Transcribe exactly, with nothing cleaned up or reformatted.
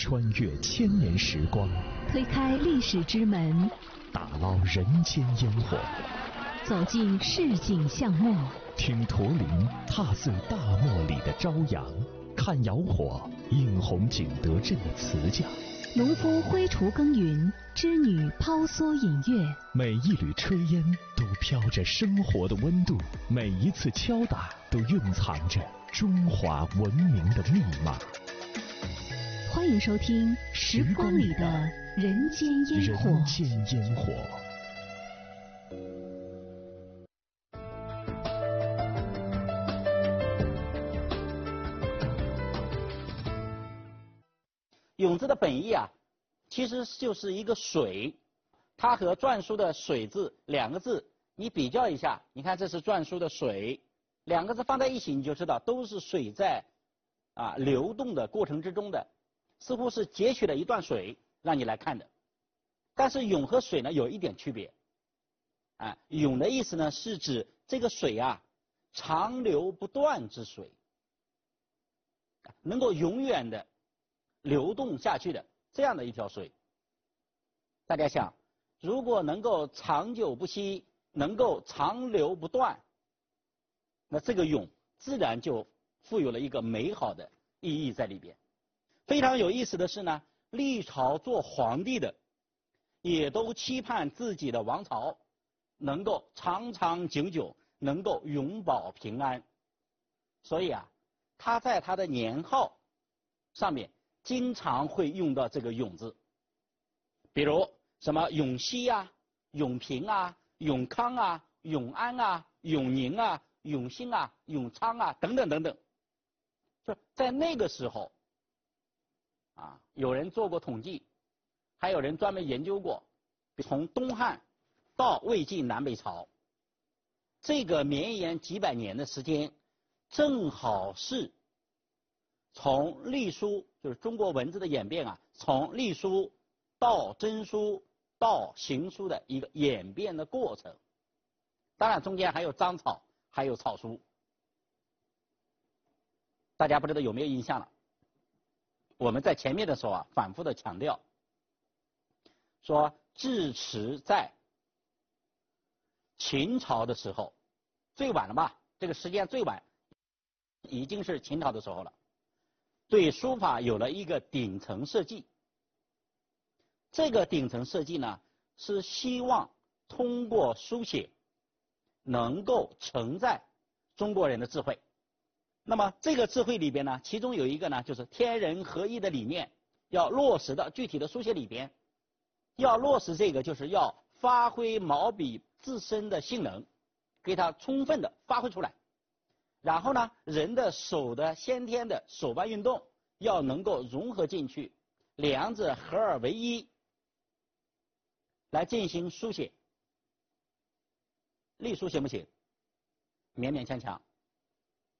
穿越千年时光， 推开历史之门， 打捞人间烟火， 走进市井巷陌， 听驼铃踏碎大漠里的朝阳，看窑火映红景德镇的瓷匠， 农夫挥锄耕耘，织女抛梭引乐， 每一缕炊烟都飘着生活的温度，每一次敲打都蕴藏着中华文明的密码。 欢迎收听《时光里的人间烟火》。 人间烟火。 俑字的本意啊，其实就是一个水，它和篆书的水字两个字，你比较一下，你看这是篆书的水，两个字放在一起，你就知道都是水在啊流动的过程之中的，似乎是截取了一段水让你来看的。但是俑和水呢有一点区别，啊，俑的意思呢是指这个水啊长流不断之水，能够永远的流动下去的这样的一条水。大家想，如果能够长久不息，能够长流不断，那这个俑自然就富有了一个美好的意义在里边。非常有意思的是呢，历朝做皇帝的也都期盼自己的王朝能够长长久久，能够永保平安。所以啊，他在他的年号上面经常会用到这个俑字，比如什么永熙啊、永平啊、永康啊、永安啊、永宁啊、永兴啊、永昌啊等等等等。就在那个时候啊，有人做过统计，还有人专门研究过，从东汉到魏晋南北朝，这个绵延几百年的时间，正好是从隶书，就是中国文字的演变啊，从隶书到真书到行书的一个演变的过程。当然中间还有章草，还有草书。大家不知道有没有印象了？我们在前面的时候啊，反复的强调，说至迟在秦朝的时候，最晚了吧？这个时间最晚已经是秦朝的时候了。对书法有了一个顶层设计，这个顶层设计呢，是希望通过书写能够承载中国人的智慧。那么这个智慧里边呢，其中有一个呢，就是天人合一的理念，要落实到具体的书写里边。要落实这个，就是要发挥毛笔自身的性能，给它充分的发挥出来。然后呢，人的手的先天的手腕运动要能够融合进去，两者合二为一，来进行书写。隶书行不行？勉勉强强。